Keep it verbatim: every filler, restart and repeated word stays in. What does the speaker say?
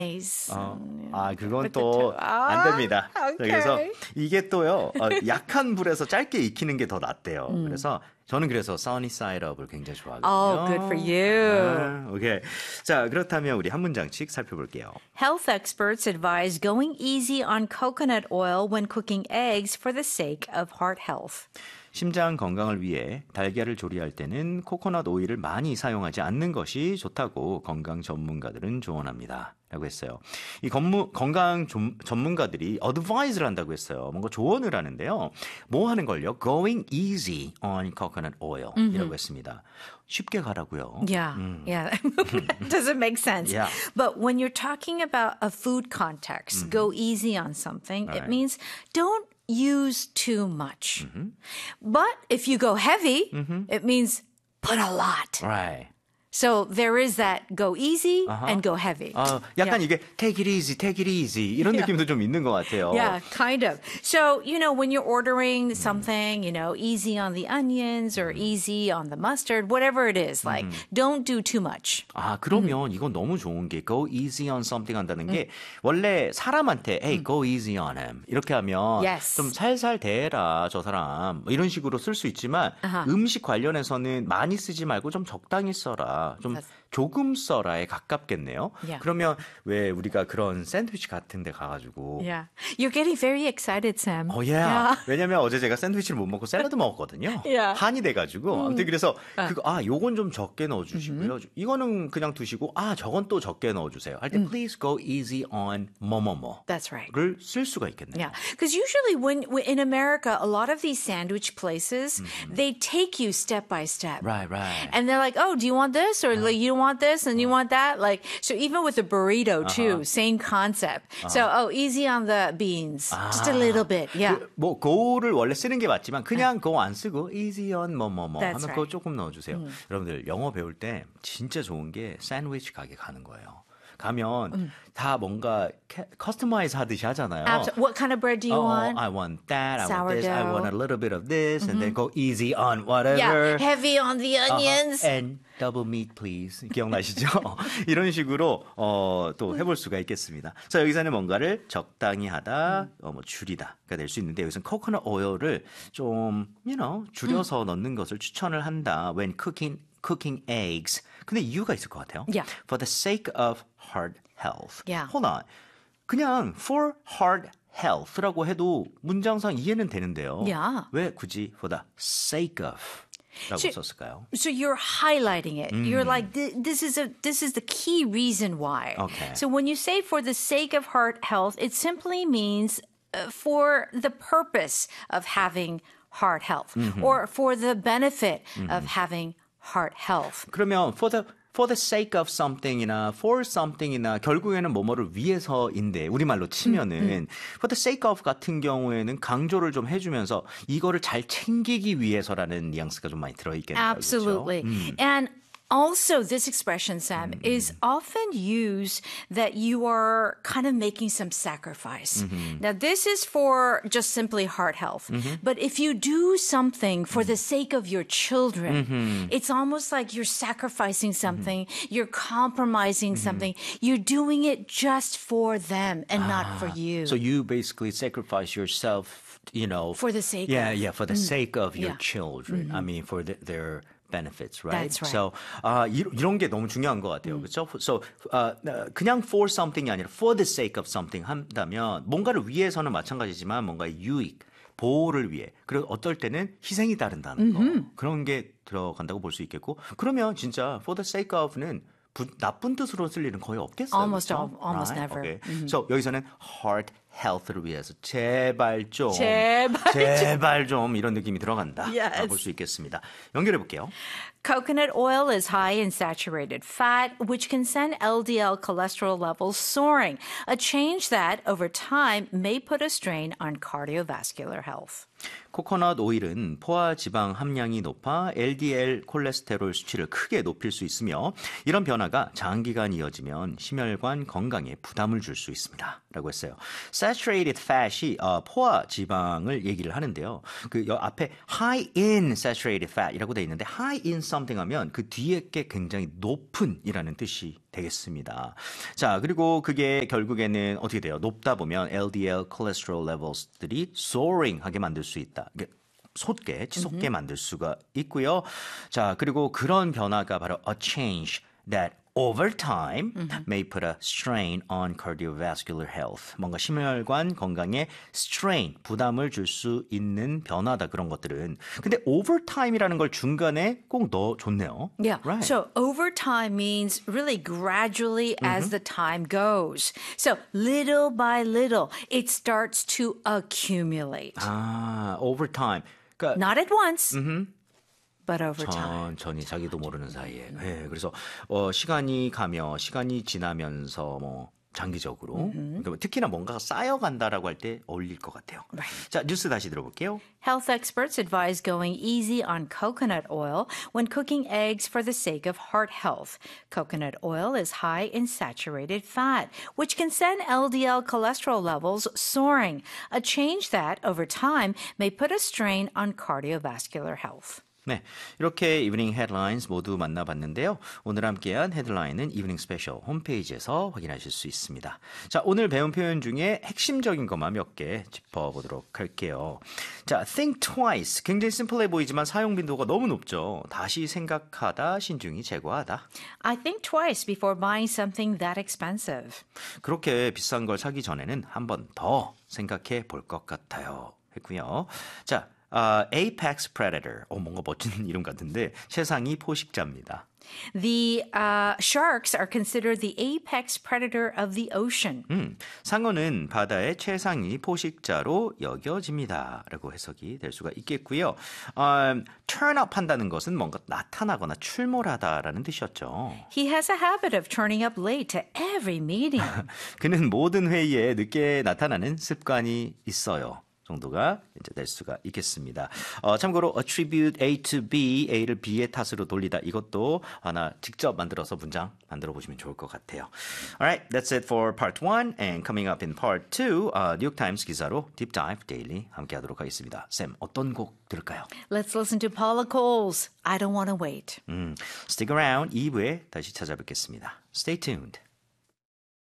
어, 아, 그건 또 안 됩니다. okay. 그래서 이게 또요, 어, 약한 불에서 짧게 익히는 게 더 낫대요. 음. 그래서 저는 그래서 sunny side up을 굉장히 좋아하거든요. Oh, good for you. 아, 오케이. 자, 그렇다면 우리 한 문장씩 살펴볼게요. Health experts advise going easy on coconut oil when cooking eggs for the sake of heart health. 심장 건강을 위해 달걀을 조리할 때는 코코넛 오일을 많이 사용하지 않는 것이 좋다고 건강 전문가들은 조언합니다. 라고 했어요. 이 건무, 건강 좀, 전문가들이 advise를 한다고 했어요. 뭔가 조언을 하는데요. 뭐 하는 걸요? Going easy on coconut oil mm-hmm. 이라고 했습니다. 쉽게 가라고요. Yeah, 음. yeah. Does it make sense? Yeah. But when you're talking about a food context, mm-hmm. go easy on something, All it right. means don't use too much. Mm-hmm. But if you go heavy, mm-hmm. it means put a lot. Right. So there is that go easy uh-huh. and go heavy. 어, 약간 yeah. 이게 take it easy, take it easy 이런 yeah. 느낌도 좀 있는 것 같아요. Yeah, kind of. So, you know, when you're ordering something, you know, easy on the onions or easy on the mustard, whatever it is, like, don't do too much. 아, 그러면 이건 너무 좋은 게 go easy on something 한다는 게 원래 사람한테 hey, go easy on him 이렇게 하면 Yes. 좀 살살 대해라 저 사람 이런 식으로 쓸 수 있지만 Uh-huh. 음식 관련해서는 많이 쓰지 말고 좀 적당히 써라. 좀 That's... 조금 써라에 가깝겠네요. Yeah. 그러면 왜 우리가 그런 샌드위치 같은 데 가가지고 Yeah. You're getting very excited, Sam. 어, 예. Yeah. 왜냐면 어제 제가 샌드위치를 못 먹고 샐러드 먹었거든요. Yeah. 한이 돼가지고. 음. 아무튼 그래서 아. 그거 아 요건 좀 적게 넣어주시고요. 음. 이거는 그냥 두시고 아 저건 또 적게 넣어주세요. 할 때 음. please go easy on 뭐뭐뭐. That's right. 를 쓸 수가 있겠네요. Yeah, because usually when, when in America, a lot of these sandwich places, mm-hmm. they take you step by step. Right, right. And they're like, oh, do you want this? Or uh-huh. like, you don't want this and you want that? Like, so even with the burrito too, uh-huh. same concept. Uh-huh. So, oh, easy on the beans. 아, just a little bit. Yeah. 그, 뭐, go를 원래 쓰는 게 맞지만 그냥 go 안 쓰고 easy on 뭐뭐뭐 하면 right. 그거 조금 넣어주세요. 음. 여러분들 영어 배울 때 진짜 좋은 게 샌드위치 가게 가는 거예요. 가면 음. 다 뭔가 커스터마이즈 하듯이 하잖아요. Absolutely. What kind of bread do you oh, want? I want that. I Sourdough. want this. I want a little bit of this, Mm-hmm. and then go easy on whatever. Yeah, heavy on the onions. Uh-huh. And double meat, please. 기억나시죠? 이런 식으로 어, 또 해볼 수가 있겠습니다. 자, 여기서는 뭔가를 적당히 하다, 음. 어, 뭐 줄이다가 될 수 있는데 여기서는 코코넛 오일을 좀, you know, 줄여서 음. 넣는 것을 추천을 한다. When cooking cooking eggs. 근데 이유가 있을 것 같아요. Yeah. For the sake of heart health. Yeah. Hold on. 그냥 for heart health라고 해도 문장상 이해는 되는데요. Yeah. 왜 굳이 for the sake of 라고 So, 썼을까요? so you're highlighting it. Mm. You're like, this is a this is the key reason why. Okay. So when you say for the sake of heart health, it simply means uh, for the purpose of having heart health mm-hmm. or for the benefit mm-hmm. of having heart health. 그러면 for the for the sake of something이나 for something이나 결국에는 뭐뭐를 위해서인데 우리말로 치면은 음, 음. for the sake of 같은 경우에는 강조를 좀 해주면서 이거를 잘 챙기기 위해서라는 뉘앙스가 좀 많이 들어있겠네요. Absolutely. 그렇죠? 음. And also, this expression, Sam, mm-hmm. is often used that you are kind of making some sacrifice. Mm-hmm. Now, this is for just simply heart health. Mm-hmm. But if you do something for mm-hmm. the sake of your children, mm-hmm. it's almost like you're sacrificing something, mm-hmm. you're compromising mm-hmm. something, you're doing it just for them and ah, not for you. So you basically sacrifice yourself, you know. For the sake yeah, of. Yeah, for the mm-hmm. sake of your yeah. children. Mm-hmm. I mean, for the, their benefits, right? That's right. So uh, 이런 게 너무 중요한 것 같아요. 음. 그렇죠? So uh, 그냥 for something이 아니라 for the sake of something 한다면 뭔가를 위해서는 마찬가지지만 뭔가의 유익, 보호를 위해 그리고 어떨 때는 희생이 따른다는 거 mm-hmm. 그런 게 들어간다고 볼 수 있겠고 그러면 진짜 for the sake of는 부, 나쁜 뜻으로 쓸 일은 거의 없겠어요. Almost, 그렇죠? all, almost right? never. Okay. Mm-hmm. So 여기서는 heart health를 위해서 제발 좀 제발, 제발 좀 이런 느낌이 들어간다. yes. 볼 수 있겠습니다. 연결해 볼게요. Coconut oil is high in saturated fat, which can send L D L cholesterol levels soaring, a change that, over time, may put a strain on cardiovascular health. 코코넛 오일은 포화 지방 함량이 높아 엘디엘 콜레스테롤 수치를 크게 높일 수 있으며 이런 변화가 장기간 이어지면 심혈관 건강에 부담을 줄 수 있습니다. 라고 했어요. saturated fat이 어, 포화 지방을 얘기를 하는데요. 그 여, 앞에 high in saturated fat이라고 돼 있는데 high in something 하면 그 뒤에 게 굉장히 높은이라는 뜻이 되겠습니다. 자, 그리고 그게 결국에는 어떻게 돼요? 높다 보면 엘디엘 cholesterol levels들이 soaring하게 만들 수 있다. 솟게, 치솟게 mm-hmm. 만들 수가 있고요. 자, 그리고 그런 변화가 바로 a change that over time mm-hmm. may put a strain on cardiovascular health. 뭔가 심혈관 건강에 strain, 부담을 줄 수 있는 변화다, 그런 것들은. 근데 over time이라는 걸 중간에 꼭 넣어줬네요. Yeah, right. So over time means really gradually mm-hmm. as the time goes. So little by little, it starts to accumulate. 아, over time. 그러니까, Not at once. Mm-hmm. But over time. 천천히 자기도 모르는 사이에. 네, 그래서 어, 시간이 가며 시간이 지나면서 뭐 장기적으로 mm-hmm. 특히나 뭔가가 쌓여간다라고 할 때 어울릴 것 같아요. Right. 자, 뉴스 다시 들어볼게요. Health experts advise going easy on coconut oil when cooking eggs for the sake of heart health. Coconut oil is high in saturated fat, which can send L D L cholesterol levels soaring, a change that, over time, may put a strain on cardiovascular health. 네, 이렇게 이브닝 헤드라인스 모두 만나봤는데요. 오늘 함께한 헤드라인은 이브닝 스페셜 홈페이지에서 확인하실 수 있습니다. 자, 오늘 배운 표현 중에 핵심적인 것만 몇 개 짚어보도록 할게요. 자, think twice. 굉장히 심플해 보이지만 사용 빈도가 너무 높죠. 다시 생각하다, 신중히 제거하다. I think twice before buying something that expensive. 그렇게 비싼 걸 사기 전에는 한 번 더 생각해 볼 것 같아요. 했고요. 자, Uh, apex predator. 어, 뭔가 멋진 이름 같은데 최상위 포식자입니다. The uh, sharks are considered the apex predator of the ocean. 음, 상어는 바다의 최상위 포식자로 여겨집니다. 라고 해석이 될 수가 있겠고요. Um, turn up 한다는 것은 뭔가 나타나거나 출몰하다라는 뜻이었죠. He has a habit of turning up late to every meeting. 그는 모든 회의에 늦게 나타나는 습관이 있어요. 정도가 이제 될 수가 있겠습니다. 어, 참고로 attribute A to B, A를 B의 탓으로 돌리다, 이것도 하나 직접 만들어서 문장 만들어 보시면 좋을 것 같아요. Alright, that's it for part one. And coming up in part two, uh, 뉴욕타임스 기사로 Deep Dive Daily 함께하도록 하겠습니다. 쌤, 어떤 곡 들을까요? Let's listen to Paula Cole's I Don't Wanna Wait. 음, stick around. 이 부에 다시 찾아뵙겠습니다. Stay tuned.